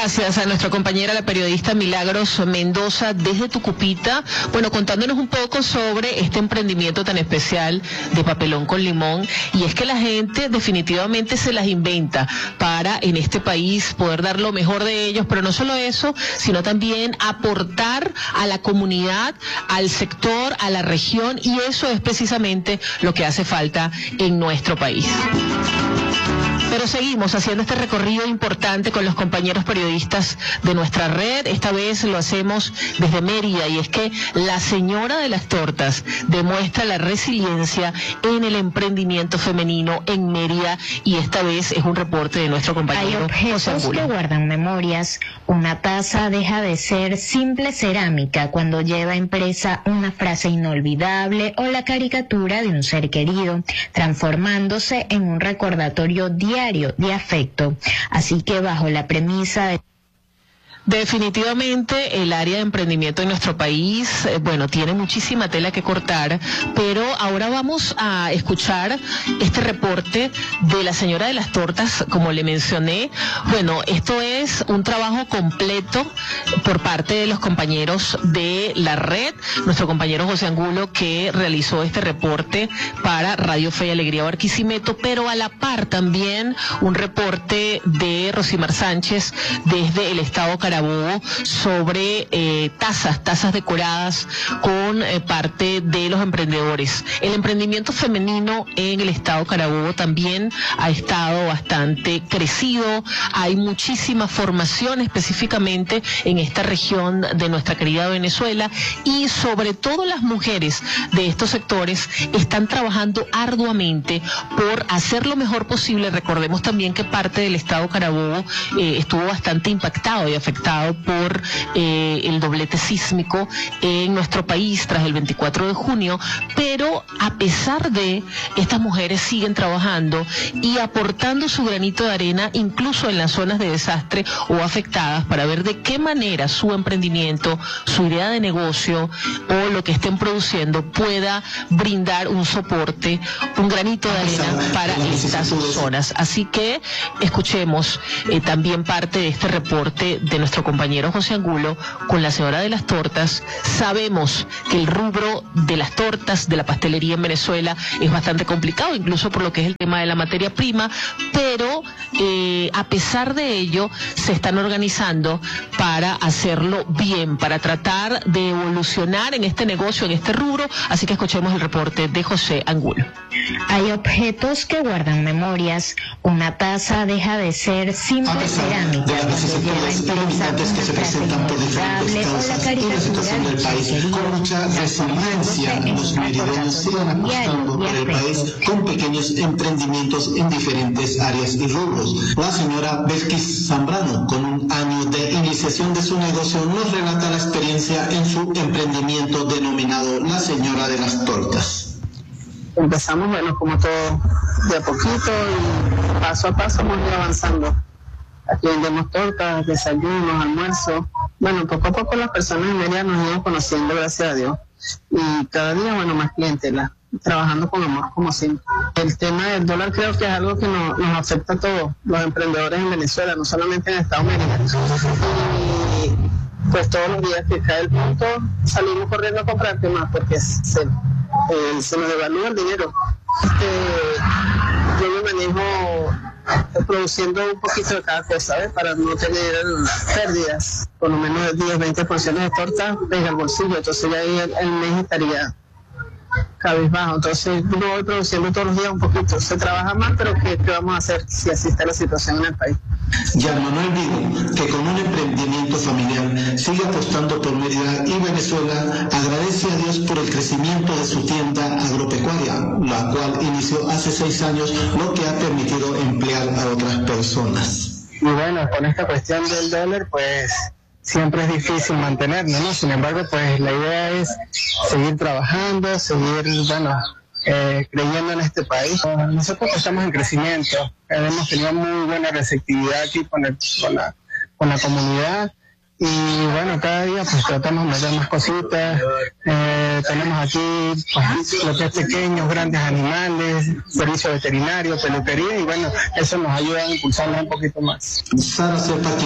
Gracias a nuestra compañera, la periodista Milagros Mendoza, desde Tucupita, bueno, contándonos un poco sobre este emprendimiento tan especial de papelón con limón. Y es que la gente definitivamente se las inventa para en este país poder dar lo mejor de ellos, pero no solo eso, sino también aportar a la comunidad, al sector, a la región, y eso es precisamente lo que hace falta en nuestro país. Pero seguimos haciendo este recorrido importante con los compañeros periodistas de nuestra red. Esta vez lo hacemos desde Mérida, y es que la señora de las tortas demuestra la resiliencia en el emprendimiento femenino en Mérida, y esta vez es un reporte de nuestro compañero José Angulo. Que guardan memorias. Una taza deja de ser simple cerámica cuando lleva impresa una frase inolvidable o la caricatura de un ser querido, transformándose en un recordatorio diario de afecto. Así que bajo la premisa de... Definitivamente el área de emprendimiento en nuestro país, bueno, tiene muchísima tela que cortar, pero ahora vamos a escuchar este reporte de la señora de las tortas, como le mencioné. Bueno, esto es un trabajo completo por parte de los compañeros de la red, nuestro compañero José Angulo, que realizó este reporte para Radio Fe y Alegría Barquisimeto, pero a la par también un reporte de Rosimar Sánchez desde el estado Carabobo sobre tazas decoradas con parte de los emprendedores. El emprendimiento femenino en el estado Carabobo también ha estado bastante crecido. Hay muchísima formación específicamente en esta región de nuestra querida Venezuela, y sobre todo las mujeres de estos sectores están trabajando arduamente por hacer lo mejor posible. Recordemos también que parte del estado Carabobo estuvo bastante impactado y afectado por el doblete sísmico en nuestro país tras el 24 de junio, pero a pesar de, estas mujeres siguen trabajando y aportando su granito de arena incluso en las zonas de desastre o afectadas, para ver de qué manera su emprendimiento, su idea de negocio o lo que estén produciendo pueda brindar un soporte, un granito de arena para estas zonas. Así que escuchemos también parte de este reporte de nuestro compañero José Angulo con la señora de las tortas. Sabemos que el rubro de las tortas, de la pastelería en Venezuela, es bastante complicado, incluso por lo que es el tema de la materia prima, pero a pesar de ello se están organizando para hacerlo bien, para tratar de evolucionar en este negocio, en este rubro. Así que escuchemos el reporte de José Angulo. Hay objetos que guardan memorias. Una taza deja de ser simple cerámica cuando lleva impresa que se presentan por diferentes causas en la situación del país. Con mucha resiliencia, los merideños siguen apostando por el país con pequeños emprendimientos en diferentes áreas y rubros. La señora Belkis Zambrano, con un año de iniciación de su negocio, nos relata la experiencia en su emprendimiento denominado La Señora de las Tortas. Empezamos, bueno, como todo, de a poquito y paso a paso hemos ido avanzando. Aquí vendemos tortas, desayunos, almuerzos. Bueno, poco a poco las personas en Mérida nos iban conociendo, gracias a Dios. Y cada día, bueno, más clientela, trabajando con amor, como siempre. El tema del dólar creo que es algo que nos afecta a todos los emprendedores en Venezuela, no solamente en el estado de Mérida. Y pues todos los días que cae el punto, salimos corriendo a comprar más porque se nos devalúa el dinero. Yo me manejo produciendo un poquito de cada cosa, ¿ves? Para no tener pérdidas, por lo menos de 10, 20 porciones de torta en el bolsillo, entonces ya ahí el mes estaría cabizbajo. Entonces yo voy produciendo todos los días un poquito, se trabaja más, pero ¿qué vamos a hacer si así está la situación en el país? Ya Manuel Vigo, que con un emprendimiento familiar sigue apostando por Mérida y Venezuela, agradece a Dios por el crecimiento de su tienda agropecuaria, la cual inició hace 6 años, lo que ha permitido emplear a otras personas. Y bueno, con esta cuestión del dólar, pues siempre es difícil mantenernos, ¿no? Sin embargo, pues la idea es seguir trabajando, seguir, bueno, creyendo en este país. Nosotros estamos en crecimiento, hemos tenido muy buena receptividad aquí con la comunidad, y bueno, cada día pues tratamos de meter más cositas. Tenemos aquí pues, lo que es pequeños, grandes animales, servicio veterinario, peluquería, y bueno, eso nos ayuda a impulsarnos un poquito más. Sara